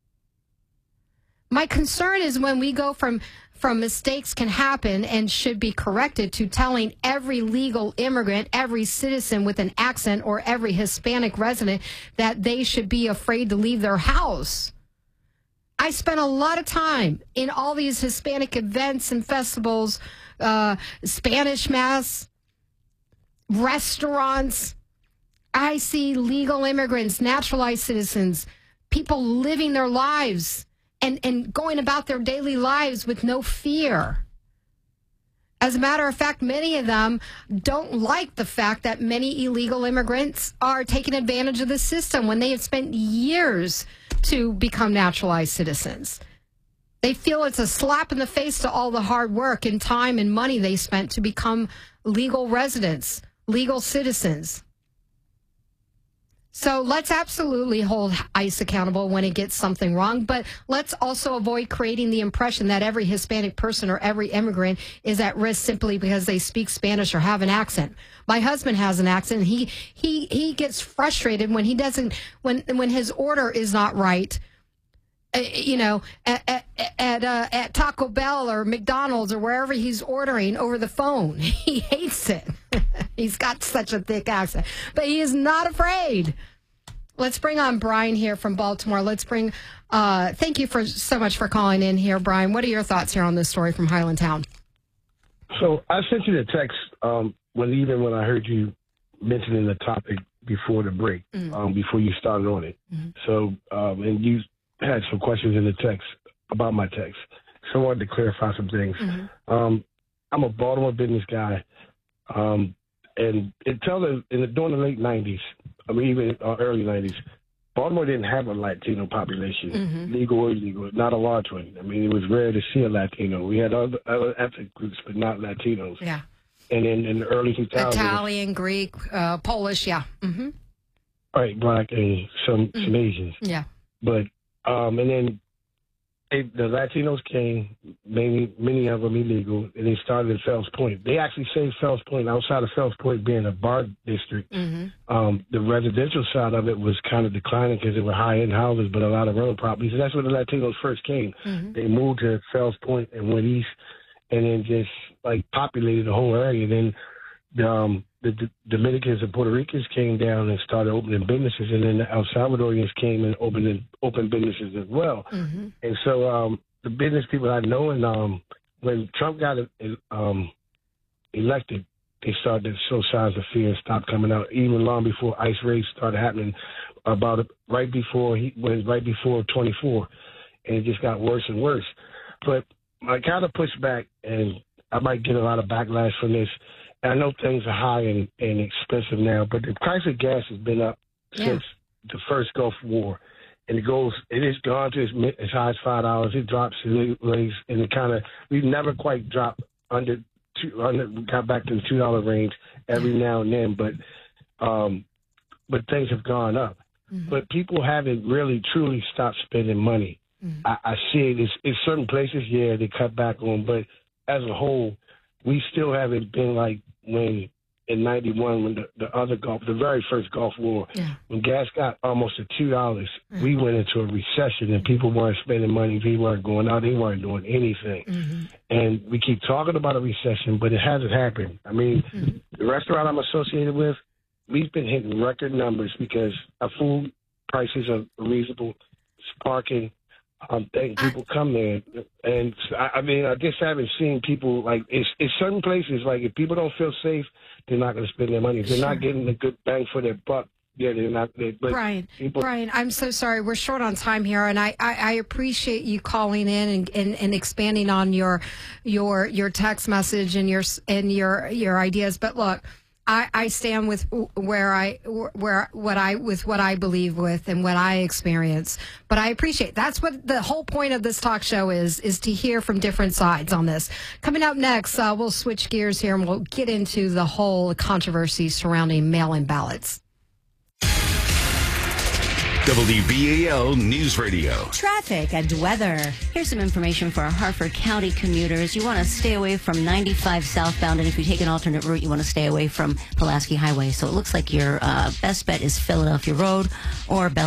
My concern is when we go from mistakes can happen and should be corrected to telling every legal immigrant, every citizen with an accent, or every Hispanic resident that they should be afraid to leave their house. I spent a lot of time in all these Hispanic events and festivals, Spanish Mass, restaurants. I see legal immigrants, naturalized citizens, people living their lives and going about their daily lives with no fear. As a matter of fact, many of them don't like the fact that many illegal immigrants are taking advantage of the system when they have spent years to become naturalized citizens. They feel it's a slap in the face to all the hard work and time and money they spent to become legal residents, legal citizens. So let's absolutely hold ICE accountable when it gets something wrong, but let's also avoid creating the impression that every Hispanic person or every immigrant is at risk simply because they speak Spanish or have an accent. My husband has an accent. He gets frustrated when he doesn't, when his order is not right. At Taco Bell or McDonald's or wherever he's ordering over the phone. He hates it. He's got such a thick accent, but he is not afraid. Let's bring on Brian here from Baltimore. Thank you so much for calling in here, Brian. What are your thoughts here on this story from Highlandtown? So I sent you the text when I heard you mentioning the topic before the break, before you started on it. Mm-hmm. So, and you had some questions in the text about my text. So I wanted to clarify some things. Mm-hmm. I'm a Baltimore business guy. And during the late 90s, even early 90s, Baltimore didn't have a Latino population, legal or illegal, not a large one. It was rare to see a Latino. We had other ethnic groups, but not Latinos. Yeah. And then in the early 2000s. Italian, Greek, Polish, yeah. Mm-hmm. Right, black and some Asians. Yeah. But, and then the Latinos came, many of them illegal, and they started in Fells Point. They actually saved Fells Point. Outside of Fells Point being a bar district, the residential side of it was kind of declining because there were high-end houses, but a lot of rental properties. And that's where the Latinos first came. They moved to Fells Point and went east, and then just populated the whole area. Then the Dominicans and Puerto Ricans came down and started opening businesses, and then the El Salvadorians came and opened businesses as well. Mm-hmm. And so the business people I know, and when Trump got elected, they started to show signs of fear and stop coming out, even long before ICE raids started happening, right before 24, and it just got worse and worse. But I kind of pushed back, and I might get a lot of backlash from this. I know things are high and expensive now, but the price of gas has been up since the first Gulf War, and it has gone to as high as $5. It drops, and we've never quite dropped got back to the $2 range every now and then. But but things have gone up. Mm-hmm. But people haven't really, truly stopped spending money. Mm-hmm. I see it. It's certain places, they cut back on, but as a whole, we still haven't been like when in 91, when the very first Gulf War, when gas got almost at $2, we went into a recession and people weren't spending money. People weren't going out. They weren't doing anything. Mm-hmm. And we keep talking about a recession, but it hasn't happened. I mean, the restaurant I'm associated with, we've been hitting record numbers because our food prices are reasonable. It's parking. People come there, and I mean, I just haven't seen people like it's certain places. Like if people don't feel safe, they're not going to spend their money. If they're not getting a good bang for their buck. Yeah, they're not. Brian, I'm so sorry. We're short on time here, and I appreciate you calling in and expanding on your text message and your ideas. But look, I stand with what I believe with and what I experience. But I appreciate that's what the whole point of this talk show is to hear from different sides on this. Coming up next, we'll switch gears here and we'll get into the whole controversy surrounding mail-in ballots. WBAL News Radio. Traffic and weather. Here's some information for our Harford County commuters. You want to stay away from 95 southbound, and if you take an alternate route, you want to stay away from Pulaski Highway. So it looks like your best bet is Philadelphia Road or Bell.